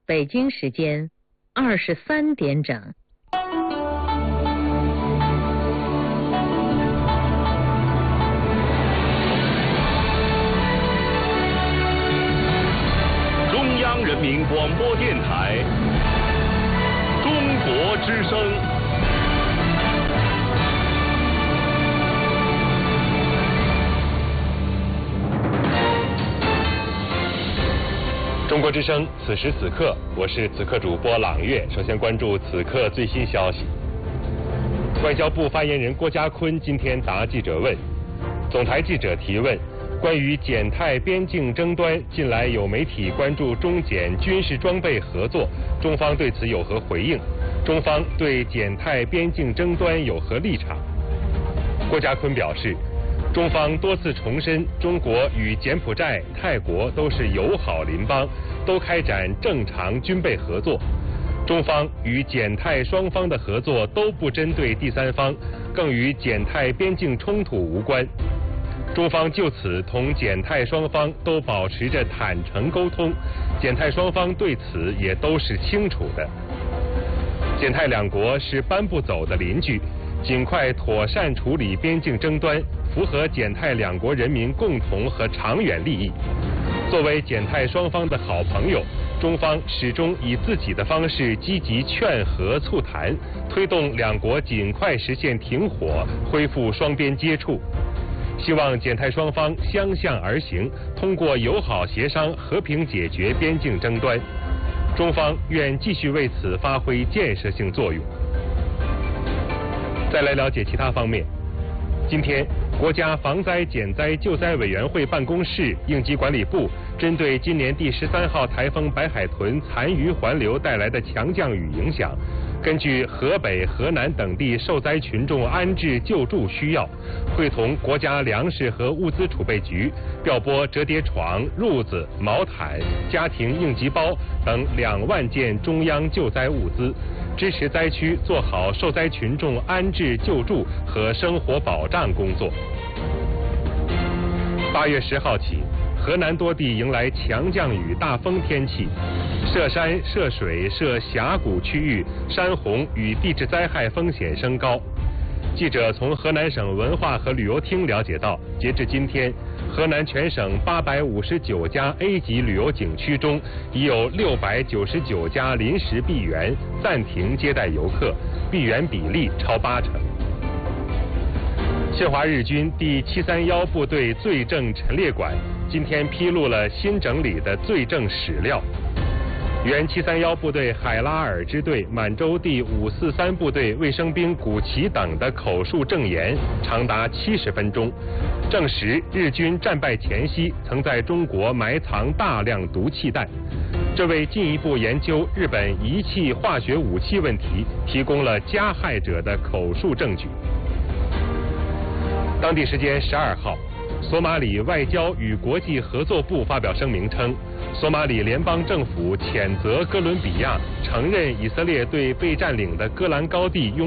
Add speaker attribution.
Speaker 1: 北京时间23点整。
Speaker 2: 中央人民广播电台中国之声。中国之声，此时此刻，我是此刻主播朗月。首先关注此刻最新消息。外交部发言人郭家坤今天答记者问，总台记者提问，关于柬泰边境争端，近来有媒体关注中柬军事装备合作，中方对此有何回应？中方对柬泰边境争端有何立场？郭家坤表示，中方多次重申，中国与柬埔寨、泰国都是友好邻邦，都开展正常军备合作。中方与柬泰双方的合作都不针对第三方，更与柬泰边境冲突无关。中方就此同柬泰双方都保持着坦诚沟通，柬泰双方对此也都是清楚的。柬泰两国是搬不走的邻居，尽快妥善处理边境争端，符合柬泰两国人民共同和长远利益。作为柬泰双方的好朋友，中方始终以自己的方式积极劝和促谈，推动两国尽快实现停火，恢复双边接触。希望柬泰双方相向而行，通过友好协商和平解决边境争端。中方愿继续为此发挥建设性作用。再来了解其他方面。今天，国家防灾减灾救灾委员会办公室、应急管理部针对今年第13号台风白海豚残余环流带来的强降雨影响，根据河北、河南等地受灾群众安置救助需要，会同国家粮食和物资储备局调拨折叠床、褥子、毛毯、家庭应急包等2万件中央救灾物资，支持灾区做好受灾群众安置救助和生活保障工作。8月10号起，河南多地迎来强降雨、大风天气，涉山、涉水、涉峡谷区域山洪与地质灾害风险升高。记者从河南省文化和旅游厅了解到，截至今天，河南全省859家 A 级旅游景区中，已有699家临时闭园，暂停接待游客，闭园比例超80%。侵华日军第731部队罪证陈列馆今天披露了新整理的罪证史料。原731部队海拉尔支队满洲第543部队卫生兵古奇等的口述证言长达70分钟，证实日军战败前夕曾在中国埋藏大量毒气弹，这为进一步研究日本遗弃化学武器问题提供了加害者的口述证据。当地时间12号，索马里外交与国际合作部发表声明称，索马里联邦政府谴责哥伦比亚承认以色列对被占领的戈兰高地拥